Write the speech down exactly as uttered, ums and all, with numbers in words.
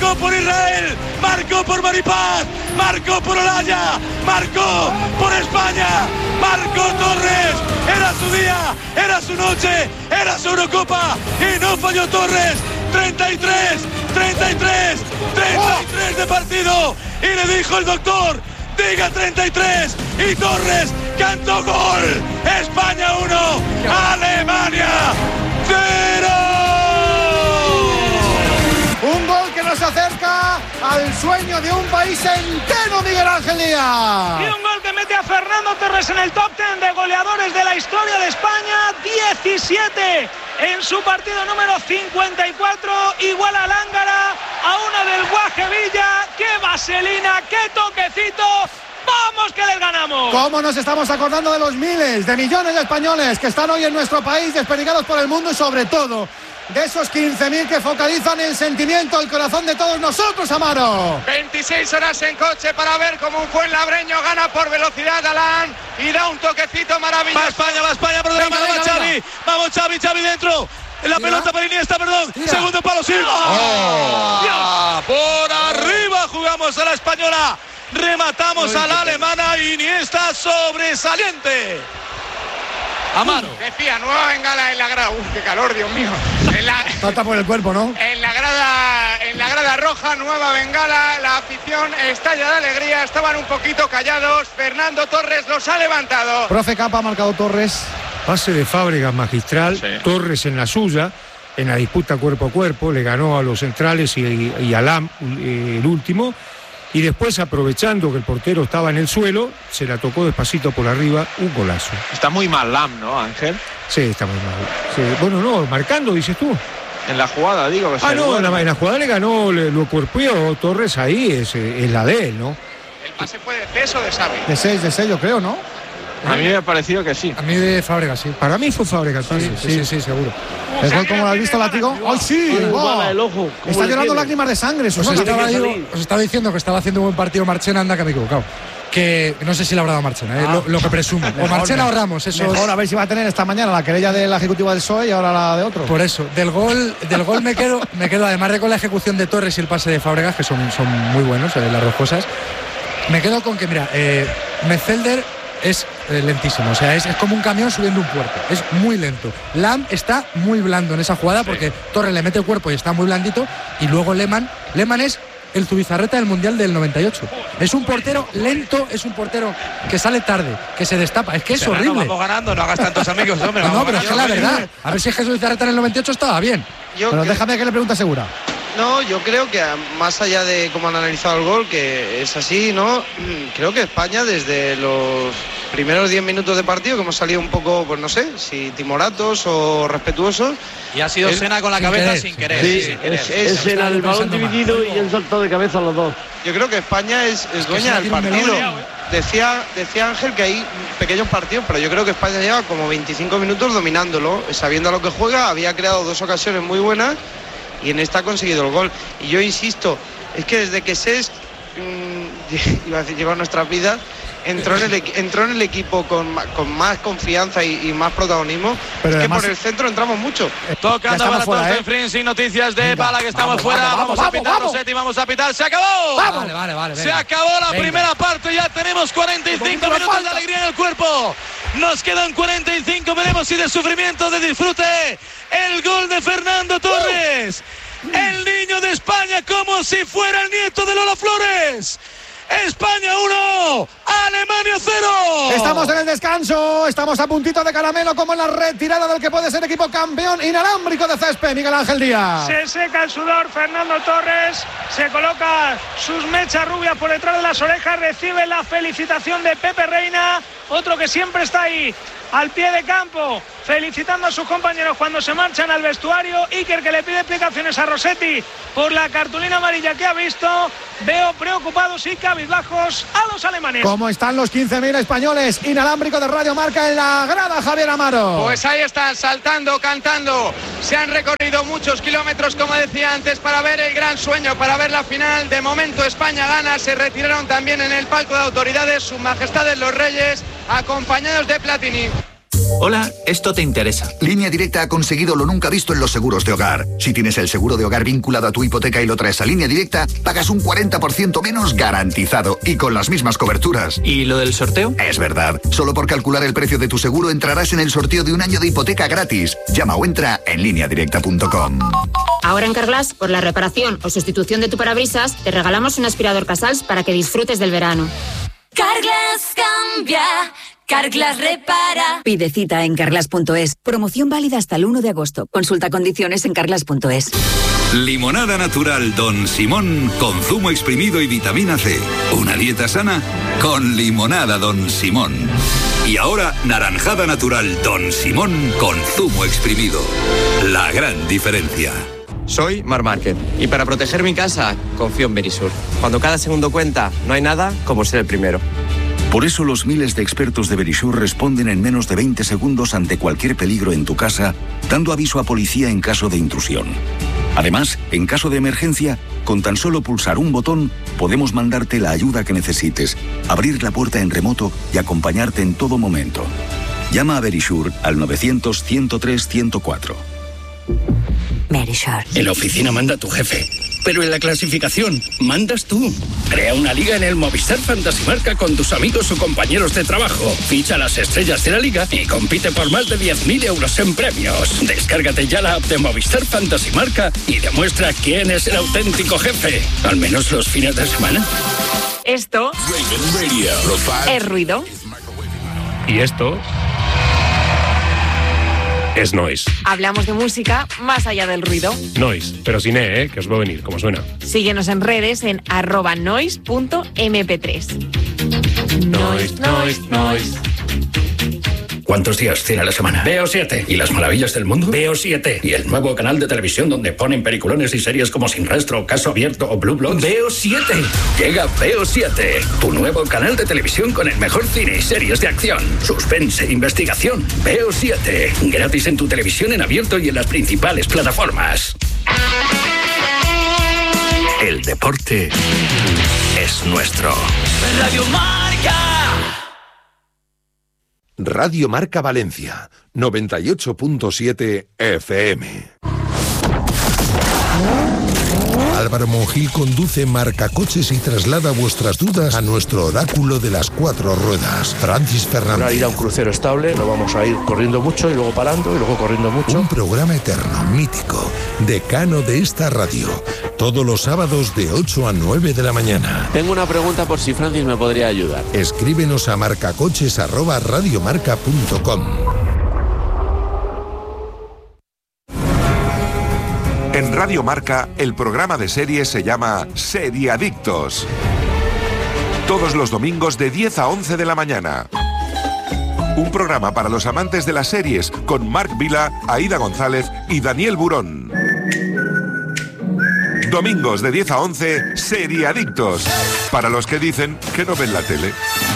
marcó por Israel, marcó por Maripaz, marcó por Olaya, marcó por España, marcó Torres. Era su día, era su noche, era su Eurocopa y no falló Torres. treinta y tres, treinta y tres, treinta y tres de partido y le dijo el doctor, diga treinta y tres y Torres cantó gol. España uno, Alemania cero. Un gol que nos acerca al sueño de un país entero, Miguel Ángel Díaz. Y un gol que mete a Fernando Torres en el top diez de goleadores de la historia de España, diecisiete en su partido número cincuenta y cuatro, igual a Lángara, a una del Guajevilla. ¡Qué vaselina, qué toquecito! ¡Vamos que les ganamos! ¿Cómo nos estamos acordando de los miles, de millones de españoles que están hoy en nuestro país desperdigados por el mundo y sobre todo de esos quince mil que focalizan el sentimiento, el corazón de todos nosotros, Amaro? veintiséis horas en coche para ver cómo un Fuenlabreño gana por velocidad a Alán y da un toquecito maravilloso. Va España, va España, por delante, va Xavi. Vamos Xavi, Xavi dentro. La Mira. pelota para Iniesta, perdón. Mira. Segundo palo, Silva. Oh. Por arriba jugamos a la española. Rematamos a la alemana. Iniesta sobresaliente. Amaro. Decía, nueva bengala en la grada. Uf, qué calor, Dios mío. En la, Falta por el cuerpo, ¿no? En la grada, en la grada roja, nueva bengala. La afición estalla de alegría. Estaban un poquito callados. Fernando Torres los ha levantado. Profe Capa ha marcado Torres. Pase de Fábregas magistral. Sí. Torres en la suya, en la disputa cuerpo a cuerpo. Le ganó a los centrales y, y a Lam el último. Y después, aprovechando que el portero estaba en el suelo, se la tocó despacito por arriba, un golazo. Está muy mal Lam, ¿no, Ángel? Sí, está muy mal. Sí. Bueno, no, marcando, dices tú. En la jugada, digo. Que ah, no, bueno. en, la, en la jugada le ganó, le, lo cuerpeó Torres ahí, es, es la de él, ¿no? El pase fue de Cés o de Xavi. De seis, de seis, yo creo, ¿no? A mí me ha parecido que sí. A mí de Fábregas, sí. Para mí fue Fábregas, sí, sí, sí, sí, sí, seguro. ¿El gol cómo lo has visto, Látigo? ¡Ay, sí! Wow. El ojo, está llorando lágrimas de sangre. Os estaba, digo, os estaba diciendo que estaba haciendo un buen partido Marchena, anda que me he equivocado. Que no sé si le habrá dado Marchena, ¿eh? ah, lo, lo que presumo. O Marchena o Ramos, eso. Mejor, es... a ver si va a tener esta mañana la querella de la ejecutiva del P S O E y ahora la de otro. Por eso, del gol, del gol me quedo, me quedo además de con la ejecución de Torres y el pase de Fábregas, que son, son muy buenos, eh, las dos cosas. Me quedo con que, mira, eh, Metzelder es eh, lentísimo, o sea, es, es como un camión subiendo un puerto, es muy lento. Lam está muy blando en esa jugada porque sí. Torres le mete el cuerpo y está muy blandito, y luego Lehmann, Lehmann es el Zubizarreta del Mundial del noventa y ocho. Es un portero lento, es un portero que sale tarde, que se destapa, es que es Serrano, horrible. Vamos ganando, no hagas tantos amigos, hombre. No, no, pero es que la verdad, a ver si Jesús Zubizarreta en el noventa y ocho estaba bien. Yo pero que... déjame que le pregunte Segura. No, yo creo que más allá de cómo han analizado el gol, que es así, ¿no? Creo que España desde los primeros diez minutos de partido, que hemos salido un poco, pues no sé, si timoratos o respetuosos. Y ha sido Sena con la cabeza sin querer. Sí, sin querer. Sí, es, es, es el balón dividido y el salto de cabeza los dos. Yo creo que España es, es dueña del partido. Decía, decía Ángel que hay pequeños partidos, pero yo creo que España lleva como veinticinco minutos dominándolo, sabiendo a lo que juega, había creado dos ocasiones muy buenas y en esta ha conseguido el gol. Y yo insisto, es que desde que Cés mmm, iba a decir, llegó a nuestras vidas, entró en el, entró en el equipo con, con más confianza y, y más protagonismo. Pero es además, que por el centro entramos mucho. Tocando para todos en Free, sin noticias de venga, Bala, que estamos vamos, fuera. Vamos, vamos, vamos a pitar, vamos. Rossetti, vamos a pitar. ¡Se acabó! Vamos. Vale, vale, vale, Se acabó la venga. primera parte, ya tenemos cuarenta y cinco minutos de alegría en el cuerpo. Nos quedan cuarenta y cinco, veremos si de sufrimiento, de disfrute. El gol de Fernando Torres. El niño de España como si fuera el nieto de Lola Flores. España uno, Alemania cero. Estamos en el descanso, estamos a puntito de caramelo como en la retirada del que puede ser equipo campeón inalámbrico de césped, Miguel Ángel Díaz. Se seca el sudor Fernando Torres, se coloca sus mechas rubias por detrás de las orejas, recibe la felicitación de Pepe Reina, otro que siempre está ahí al pie de campo, felicitando a sus compañeros cuando se marchan al vestuario. Iker, que le pide explicaciones a Rossetti por la cartulina amarilla que ha visto. Veo preocupados y cabizbajos a los alemanes. ¿Cómo están los quince mil españoles inalámbrico de Radio Marca en la grada, Javier Amaro? Pues ahí están, saltando, cantando. Se han recorrido muchos kilómetros, como decía antes, para ver el gran sueño, para ver la final. De momento España gana, se retiraron también en el palco de autoridades sus majestades los reyes, acompañados de Platini. Hola, esto te interesa. Línea Directa ha conseguido lo nunca visto en los seguros de hogar. Si tienes el seguro de hogar vinculado a tu hipoteca y lo traes a Línea Directa, pagas un cuarenta por ciento menos garantizado y con las mismas coberturas. ¿Y lo del sorteo? Es verdad. Solo por calcular el precio de tu seguro entrarás en el sorteo de un año de hipoteca gratis. Llama o entra en línea directa punto com. Ahora en Carglass, por la reparación o sustitución de tu parabrisas, te regalamos un aspirador Casals para que disfrutes del verano. Carglass cambia, Carglass repara. Pide cita en carglass punto es. Promoción válida hasta el uno de agosto. Consulta condiciones en carglass punto es. Limonada natural Don Simón con zumo exprimido y vitamina C. Una dieta sana con limonada Don Simón. Y ahora naranjada natural Don Simón con zumo exprimido. La gran diferencia. Soy Mar Márquez y para proteger mi casa confío en Verisur. Cuando cada segundo cuenta, no hay nada como ser el primero. Por eso los miles de expertos de Verisur responden en menos de veinte segundos ante cualquier peligro en tu casa, dando aviso a policía en caso de intrusión. Además, en caso de emergencia, con tan solo pulsar un botón, podemos mandarte la ayuda que necesites, abrir la puerta en remoto y acompañarte en todo momento. Llama a Verisur al novecientos, ciento tres, ciento cuatro. Verisur. En la oficina manda tu jefe, pero en la clasificación mandas tú. Crea una liga en el Movistar Fantasy Marca con tus amigos o compañeros de trabajo. Ficha las estrellas de la liga y compite por más de diez mil euros en premios. Descárgate ya la app de Movistar Fantasy Marca y demuestra quién es el auténtico jefe. Al menos los fines de semana. Esto es ruido. Y esto es noise. Hablamos de música más allá del ruido. Noise, pero sin E, ¿eh? Que os va a venir, como suena. Síguenos en redes en arroba noise punto eme pe tres. Noise, noise, noise. ¿Cuántos días tiene la semana? Veo siete. ¿Y las maravillas del mundo? Veo siete. ¿Y el nuevo canal de televisión donde ponen peliculones y series como Sin Rastro, Caso Abierto o Blue Bloods? Veo siete. Llega Veo siete, tu nuevo canal de televisión con el mejor cine y series de acción, suspense e investigación. Veo siete. Gratis en tu televisión en abierto y en las principales plataformas. El deporte es nuestro. Radio Marca. Radio Marca Valencia, noventa y ocho punto siete F M. Álvaro Monjil conduce Marcacoches y traslada vuestras dudas a nuestro oráculo de las cuatro ruedas. Francis Fernández. Para ir a un crucero estable, no vamos a ir corriendo mucho y luego parando y luego corriendo mucho. Un programa eterno, mítico, decano de esta radio. Todos los sábados de ocho a nueve de la mañana. Tengo una pregunta por si Francis me podría ayudar. Escríbenos a marcacoches arroba radiomarca punto com. En Radio Marca, el programa de series se llama Seriadictos. Todos los domingos de diez a once de la mañana. Un programa para los amantes de las series con Marc Vila, Aida González y Daniel Burón. Domingos de diez a once, Seriadictos. Para los que dicen que no ven la tele.